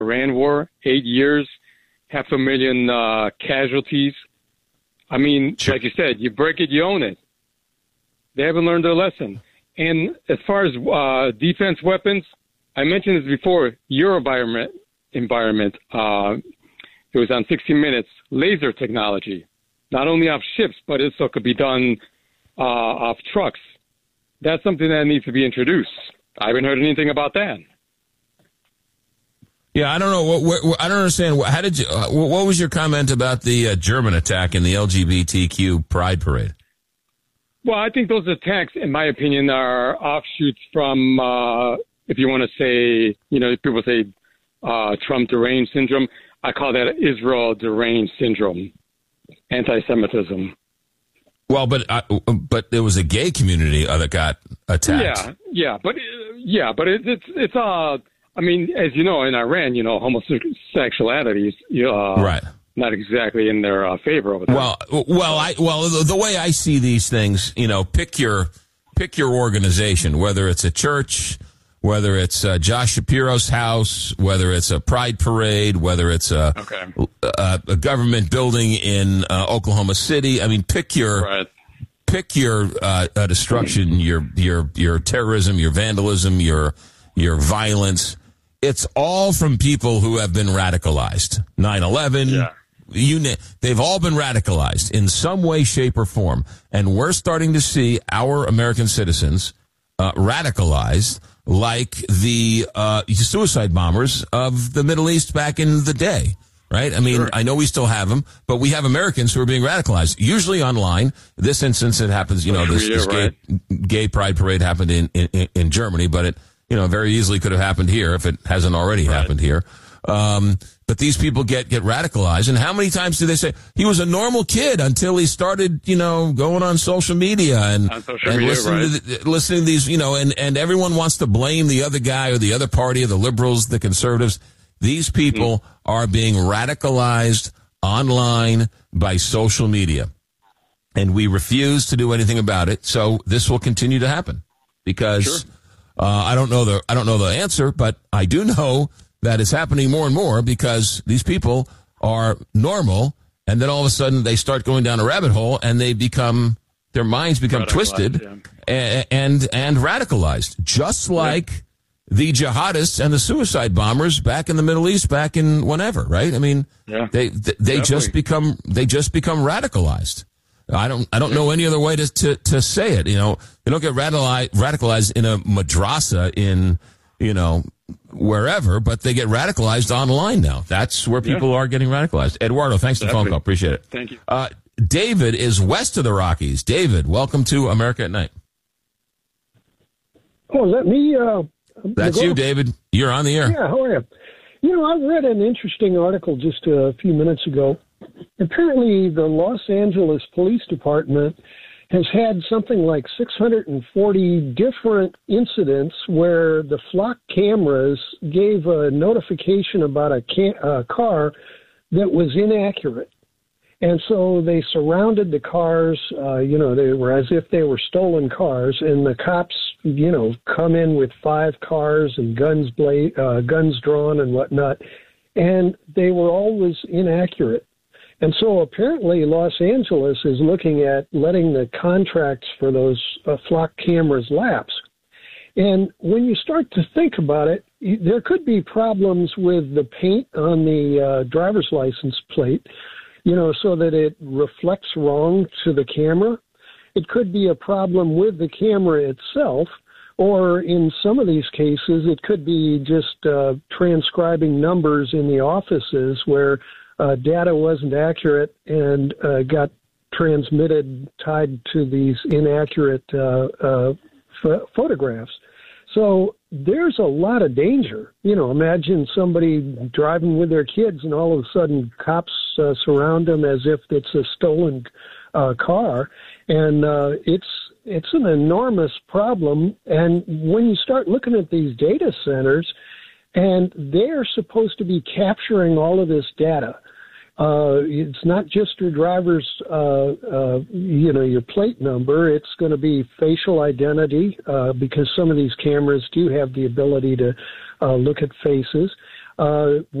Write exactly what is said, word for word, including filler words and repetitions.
Iran war, eight years, half a million uh, casualties. I mean, sure. Like you said, you break it, you own it. They haven't learned their lesson. And as far as uh, defense weapons, I mentioned this before, your environment, environment uh, it was on sixty minutes, laser technology, not only off ships, but it also could be done uh, off trucks. That's something that needs to be introduced. I haven't heard anything about that. Yeah, I don't know. What, what, I don't understand. How did you? Uh, what was your comment about the uh, German attack in the L G B T Q Pride Parade? Well, I think those attacks, in my opinion, are offshoots from, uh, if you want to say, you know, people say uh, Trump deranged syndrome. I call that Israel deranged syndrome, anti-Semitism. Well, but uh, but there was a gay community uh, that got attacked. Yeah, yeah, but uh, yeah, but it, it's it's uh, I mean, as you know, in Iran, you know, homosexuality is uh, right. Not exactly in their uh, favor over there. Well, well, I well the, the way I see these things, you know, pick your pick your organization, whether it's a church, whether it's uh, Josh Shapiro's house, whether it's a pride parade, whether it's a okay. a, a government building in uh, Oklahoma City. I mean, pick your right. pick your uh, uh, destruction, your your your terrorism, your vandalism, your your violence. It's all from people who have been radicalized. nine eleven. Yeah. You, they've all been radicalized in some way, shape, or form. And we're starting to see our American citizens uh, radicalized like the uh, suicide bombers of the Middle East back in the day, right? I mean, sure. I know we still have them, but we have Americans who are being radicalized, usually online. This instance, it happens, you know, this, this gay, gay pride parade happened in, in, in Germany, but it, you know, very easily could have happened here if it hasn't already right. happened here. Um, but these people get, get radicalized. And how many times do they say he was a normal kid until he started, you know, going on social media and, social and media, listening, right. to the, listening to these, you know, and, and everyone wants to blame the other guy or the other party or the liberals, the conservatives. These people mm. are being radicalized online by social media. And we refuse to do anything about it. So this will continue to happen because, sure. uh, I don't know the, I don't know the answer, but I do know that it's happening more and more because these people are normal, and then all of a sudden they start going down a rabbit hole, and they become their minds become twisted yeah. and, and and radicalized, just like yeah. the jihadists and the suicide bombers back in the Middle East, back in whenever, right? I mean, yeah. they they, they just become they just become radicalized. I don't I don't yeah. know any other way to, to to say it. You know, they don't get radicalized radicalized in a madrasa in you know. wherever, but they get radicalized online now. That's where people yeah. are getting radicalized. Eduardo, thanks for the phone call. Appreciate it. Thank you. Uh, David is west of the Rockies. David, welcome to America at Night. Oh, let me... Uh, That's you, David. You're on the air. Yeah, how are you? You know, I read an interesting article just a few minutes ago. Apparently, the Los Angeles Police Department has had something like six hundred forty different incidents where the flock cameras gave a notification about a, ca- a car that was inaccurate. And so they surrounded the cars, uh, you know, they were as if they were stolen cars, and the cops, you know, come in with five cars and guns bla- uh, guns drawn and whatnot, and they were always inaccurate. And so apparently Los Angeles is looking at letting the contracts for those uh, flock cameras lapse. And when you start to think about it, there could be problems with the paint on the uh, driver's license plate, you know, so that it reflects wrong to the camera. It could be a problem with the camera itself, or in some of these cases, it could be just uh, transcribing numbers in the offices where Uh, data wasn't accurate and uh, got transmitted tied to these inaccurate uh, uh, ph- photographs. So there's a lot of danger. You know, imagine somebody driving with their kids and all of a sudden cops uh, surround them as if it's a stolen uh, car. And uh, it's it's an enormous problem. And when you start looking at these data centers, and they're supposed to be capturing all of this data. Uh, it's not just your driver's, uh, uh, you know, your plate number. It's going to be facial identity uh, because some of these cameras do have the ability to uh, look at faces. uh,